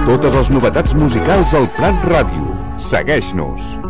Totes les novetats musicals al Prat Ràdio. Segueix-nos.